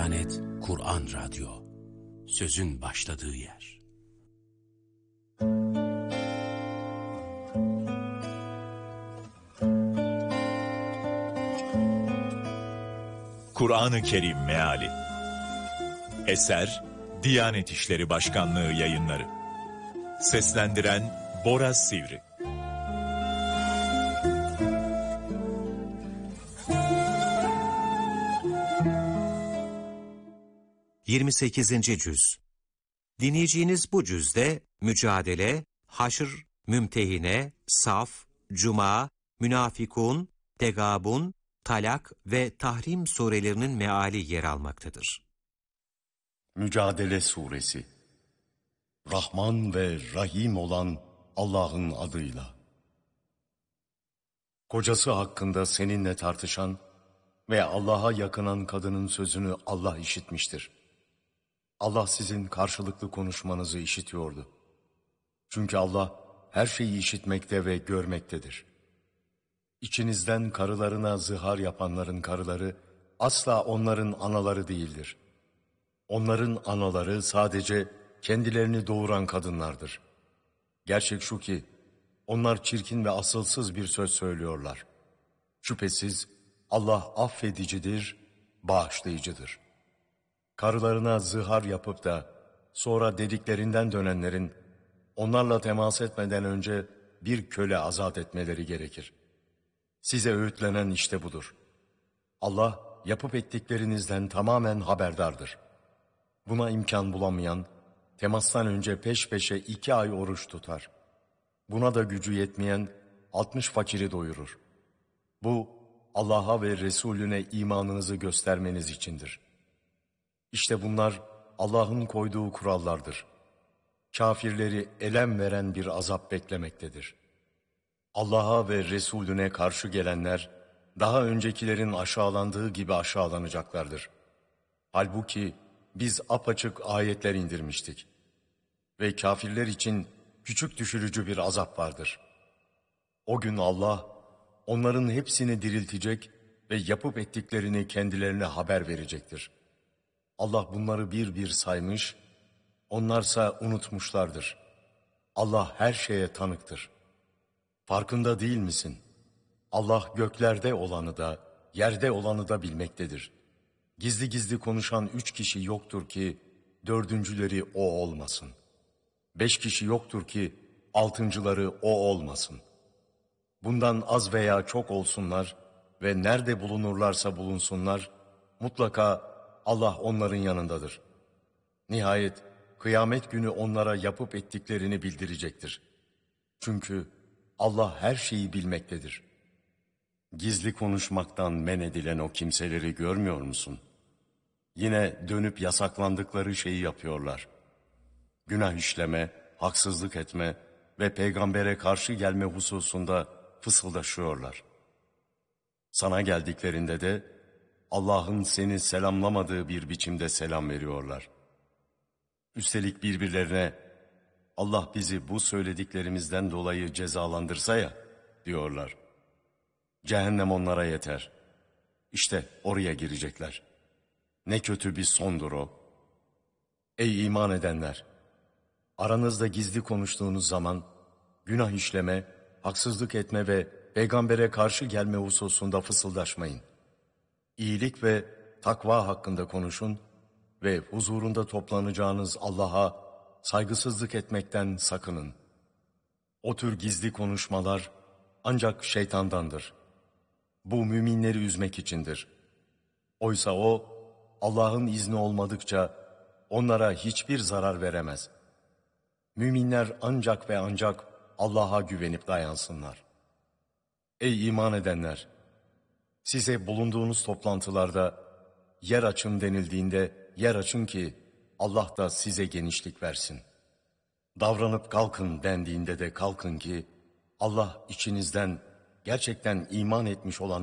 Diyanet Kur'an Radyo, sözün başladığı yer. Kur'an-ı Kerim Meali. Eser Diyanet İşleri Başkanlığı Yayınları. Seslendiren Boraz Sivri. ...28. Cüz. Dinleyeceğiniz bu cüzde Mücadele, Haşr, Mümtehine, Saf, Cuma, Münafikun, Tegabun, Talak ve Tahrim surelerinin meali yer almaktadır. Mücadele Suresi. Rahman ve Rahim olan Allah'ın adıyla. Kocası hakkında seninle tartışan ve Allah'a yakınan kadının sözünü Allah işitmiştir. Allah sizin karşılıklı konuşmanızı işitiyordu. Çünkü Allah her şeyi işitmekte ve görmektedir. İçinizden karılarına zihar yapanların karıları asla onların anaları değildir. Onların anaları sadece kendilerini doğuran kadınlardır. Gerçek şu ki onlar çirkin ve asılsız bir söz söylüyorlar. Şüphesiz Allah affedicidir, bağışlayıcıdır. Karılarına zihar yapıp da sonra dediklerinden dönenlerin onlarla temas etmeden önce bir köle azat etmeleri gerekir. Size öğütlenen işte budur. Allah yapıp ettiklerinizden tamamen haberdardır. Buna imkan bulamayan, temastan önce peş peşe 2 ay oruç tutar. Buna da gücü yetmeyen 60 fakiri doyurur. Bu, Allah'a ve Resulüne imanınızı göstermeniz içindir. İşte bunlar Allah'ın koyduğu kurallardır. Kafirleri elem veren bir azap beklemektedir. Allah'a ve Resulüne karşı gelenler, daha öncekilerin aşağılandığı gibi aşağılanacaklardır. Halbuki biz apaçık ayetler indirmiştik. Ve kafirler için küçük düşürücü bir azap vardır. O gün Allah, onların hepsini diriltecek ve yapıp ettiklerini kendilerine haber verecektir. Allah bunları bir bir saymış, onlarsa unutmuşlardır. Allah her şeye tanıktır. Farkında değil misin? Allah göklerde olanı da, yerde olanı da bilmektedir. Gizli gizli konuşan 3 kişi yoktur ki, 4.'leri o olmasın. 5 kişi yoktur ki, 6.'ları o olmasın. Bundan az veya çok olsunlar ve nerede bulunurlarsa bulunsunlar, mutlaka Allah onların yanındadır. Nihayet kıyamet günü onlara yapıp ettiklerini bildirecektir. Çünkü Allah her şeyi bilmektedir. Gizli konuşmaktan men edilen o kimseleri görmüyor musun? Yine dönüp yasaklandıkları şeyi yapıyorlar. Günah işleme, haksızlık etme ve peygambere karşı gelme hususunda fısıldaşıyorlar. Sana geldiklerinde de Allah'ın seni selamlamadığı bir biçimde selam veriyorlar. Üstelik birbirlerine Allah bizi bu söylediklerimizden dolayı cezalandırsa ya diyorlar. Cehennem onlara yeter. İşte oraya girecekler. Ne kötü bir sondur o. Ey iman edenler! Aranızda gizli konuştuğunuz zaman günah işleme, haksızlık etme ve peygambere karşı gelme hususunda fısıldaşmayın. İyilik ve takva hakkında konuşun ve huzurunda toplanacağınız Allah'a saygısızlık etmekten sakının. O tür gizli konuşmalar ancak şeytandandır. Bu müminleri üzmek içindir. Oysa o, Allah'ın izni olmadıkça onlara hiçbir zarar veremez. Müminler ancak ve ancak Allah'a güvenip dayansınlar. Ey iman edenler! Size bulunduğunuz toplantılarda yer açın denildiğinde yer açın ki Allah da size genişlik versin. Davranıp kalkın dendiğinde de kalkın ki Allah içinizden gerçekten iman etmiş olan